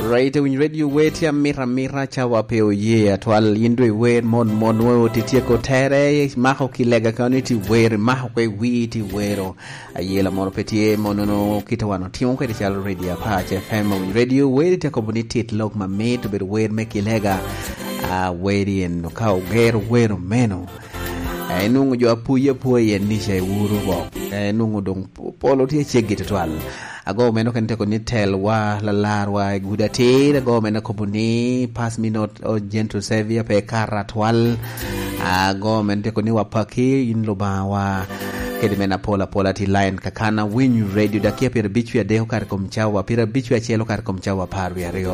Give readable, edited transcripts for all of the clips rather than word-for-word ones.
Right, when you read you wait ya mira chawa peo ye atwal yindwe wer mon wo titieko tere maho kilega community wer maho kwe witi wero ayela moro petie monono kitawano timo kwa chalo radio Apache FM when you radio wer te community log ma mate ber wer me kilega weri en ka wer meno nungu jo apuye nisha wuru bo nungu dong polo tie chegite twal ago meno kan teko ni tel wa lalar wa gudate ago meno kobuni pass me not o gentle savior pe karatwal ago men teko ni wapaki in loba wa kedi mena pola ti line kakana win radio da kia pira bichu ya deho kar komchawa pira bichu ya chelo kar komchawa parwi ario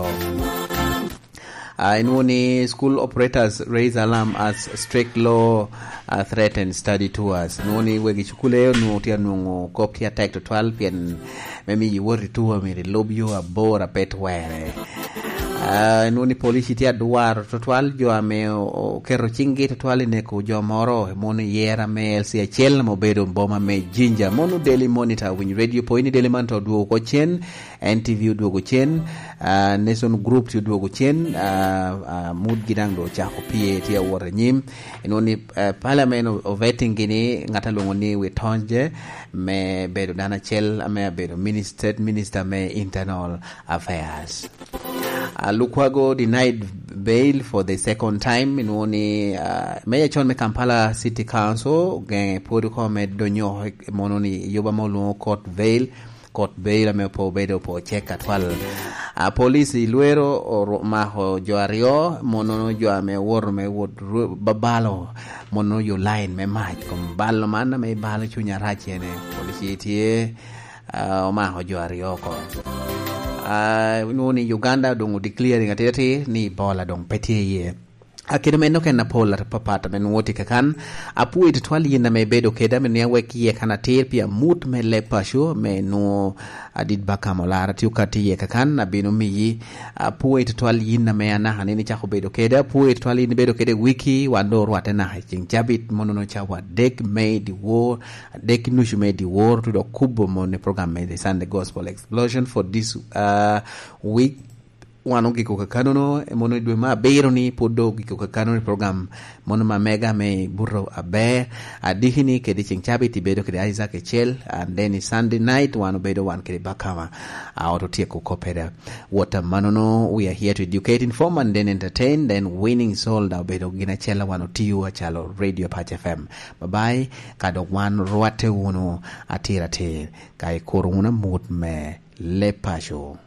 in school operators raise alarm as strict law threaten study tours noni wegi chukule no tia no kopti attack to 12 pien memi yiwori tuwa mi lobyo abora pet were noni police tia duar to 12 jo ame kero chingi to 12 ne ko jo moro mon yera me LC chel mo bedo boma me jinja monu daily monitor win radio point daily man to duo ko chen NTV duo ko chen nation group to duo ko chen mood gidang do cha ko pie tia wor nyim noni parliament of vetting gini ngata longo ni we tonje me bedo dana chel ame bedo minister me internal affairs Lukwago denied bail for the second time in one Mayor Chon me Kampala City Council gang protocol me donyo mononi yoba molo court bail me po bedo po check atwal police luero or maho joario monono jo me wor me wod babalo mono yo line me mach kom ballo man me balo chunya rachene police tie maho joario ko nuni Uganda dongo declaring atete ni bola dong petie ye akida meno ken napola papata men woti kakan apu it twali yina me bedo keda men yawe kiye kana pia mut me le pasho me no adid bakamolara tiukati ye kakan na bino miyi apu it twali yina me ana hanini chako bedo keda apu it twali ni bedo keda wiki wando rwate na haching jabit monono chawa dek made the war dek nushu made the war to the kubo mone program made the Sunday Gospel Explosion for this week wano giko kakanono mono dwe ma beiro ni podo giko kakanono program mono ma mega me burro abe adihini kedi chingchabi tibedo kedi Isaac Echel and then Sunday night wano bedo wan kedi bakama auto tieko kopera water manono we are here to educate, inform and then entertain, then winning soul da bedo gina chela wano tiwa chalo radio Apache FM bye kado wan roate uno atira te kai koruna mut me le pasho